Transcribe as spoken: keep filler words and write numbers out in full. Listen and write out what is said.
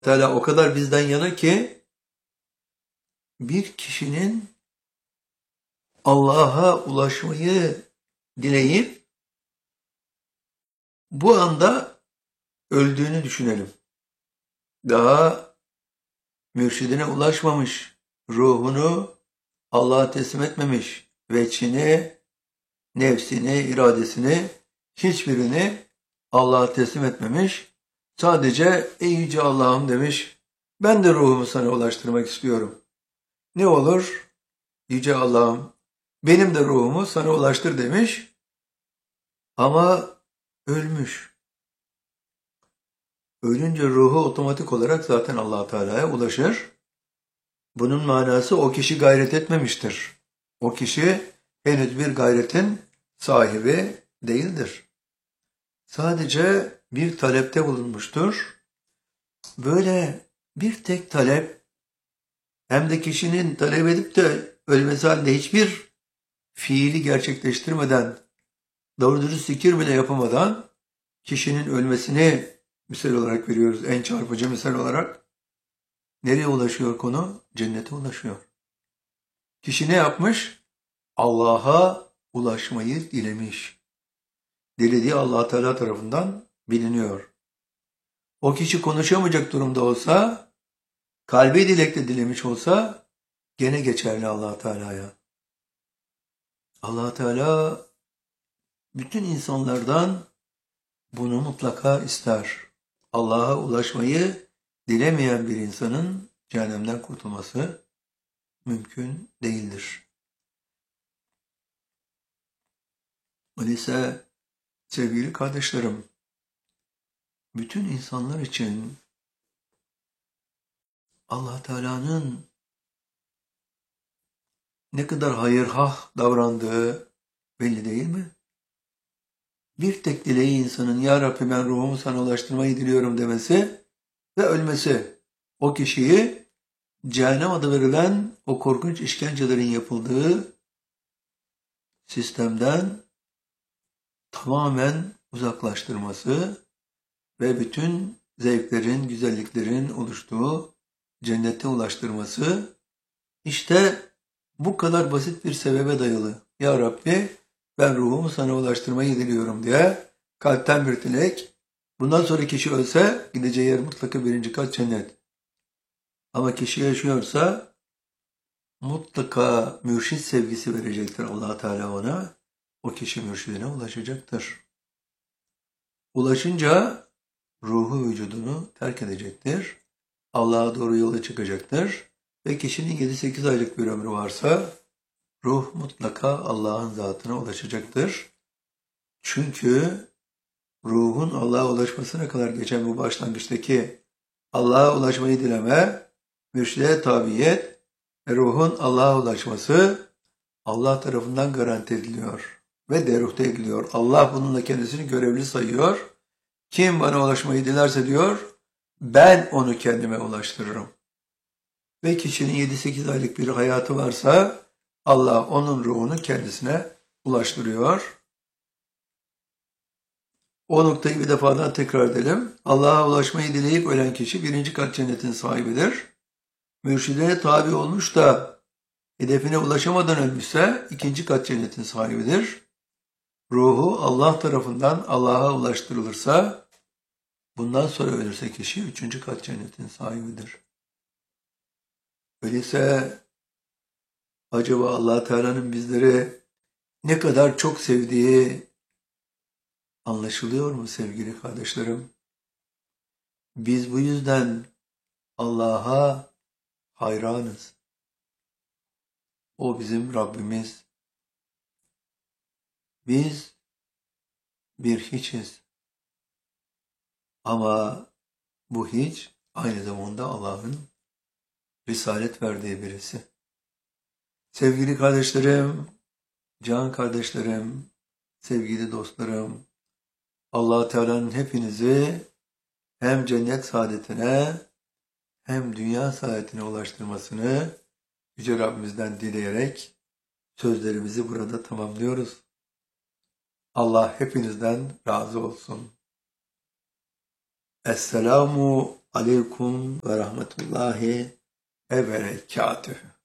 Teala o kadar bizden yana ki bir kişinin Allah'a ulaşmayı dileyip bu anda öldüğünü düşünelim. Daha mürşidine ulaşmamış, ruhunu Allah'a teslim etmemiş, veçhini, nefsini, iradesini, hiçbirini Allah'a teslim etmemiş. Sadece ey yüce Allah'ım demiş, ben de ruhumu sana ulaştırmak istiyorum. Ne olur? Yüce Allah'ım, benim de ruhumu sana ulaştır demiş. Ama ölmüş. Ölünce ruhu otomatik olarak zaten Allah Teala'ya ulaşır. Bunun manası o kişi gayret etmemiştir. O kişi henüz bir gayretin sahibi değildir. Sadece bir talepte bulunmuştur. Böyle bir tek talep, hem de kişinin talep edip de ölmesi halinde hiçbir fiili gerçekleştirmeden, doğru dürüst zikir bile yapamadan kişinin ölmesini misal olarak veriyoruz. En çarpıcı misal olarak. Nereye ulaşıyor konu? Cennete ulaşıyor. Kişi ne yapmış? Allah'a ulaşmayı dilemiş. Dilediği Allah Teala tarafından biliniyor. O kişi konuşamayacak durumda olsa, kalbi dilekle dilemiş olsa gene geçerli Allah Teala'ya. Allah Teala bütün insanlardan bunu mutlaka ister. Allah'a ulaşmayı dilemeyen bir insanın cehennemden kurtulması mümkün değildir. Öyleyse sevgili kardeşlerim, bütün insanlar için Allah Teala'nın ne kadar hayırhah davrandığı belli değil mi? Bir tek dileği insanın ya Rabbi ben ruhumu sana ulaştırmayı diliyorum demesi ve ölmesi o kişiyi cehennem adı verilen o korkunç işkencelerin yapıldığı sistemden tamamen uzaklaştırması ve bütün zevklerin, güzelliklerin oluştuğu cennete ulaştırması işte bu kadar basit bir sebebe dayalı. Ya Rabbi ben ruhumu sana ulaştırmayı diliyorum diye kalpten bir dilek. Bundan sonra kişi ölse gideceği yer mutlaka birinci kat cennet. Ama kişi yaşıyorsa mutlaka mürşid sevgisi verecektir Allah Teala ona. O kişi mürşidine ulaşacaktır. Ulaşınca ruhu vücudunu terk edecektir. Allah'a doğru yola çıkacaktır. Ve kişinin yedi sekiz aylık bir ömrü varsa ruh mutlaka Allah'ın zatına ulaşacaktır. Çünkü ruhun Allah'a ulaşmasına kadar geçen bu başlangıçtaki Allah'a ulaşmayı dileme, mürşide tabiyet ve ruhun Allah'a ulaşması Allah tarafından garanti ediliyor ve deruhte ediliyor. Allah bununla kendisini görevli sayıyor. Kim bana ulaşmayı dilerse diyor, ben onu kendime ulaştırırım. Ve kişinin yedi sekiz aylık bir hayatı varsa Allah onun ruhunu kendisine ulaştırıyor. O noktayı bir defa daha tekrar edelim. Allah'a ulaşmayı dileyip ölen kişi birinci kat cennetin sahibidir. Mürşidine tabi olmuş da hedefine ulaşamadan ölmüşse ikinci kat cennetin sahibidir. Ruhu Allah tarafından Allah'a ulaştırılırsa bundan sonra ölürse kişi üçüncü kat cennetin sahibidir. Öyleyse acaba Allah Teala'nın bizleri ne kadar çok sevdiği anlaşılıyor mu sevgili kardeşlerim? Biz bu yüzden Allah'a hayranız. O bizim Rabbimiz. Biz bir hiçiz. Ama bu hiç aynı zamanda Allah'ın risalet verdiği birisi. Sevgili kardeşlerim, can kardeşlerim, sevgili dostlarım, Allah Teala'nın hepinizi hem cennet saadetine hem dünya saadetine ulaştırmasını Yüce Rabbimizden dileyerek sözlerimizi burada tamamlıyoruz. Allah hepinizden razı olsun. Esselamu aleykum ve rahmetullahi ve berekatühü.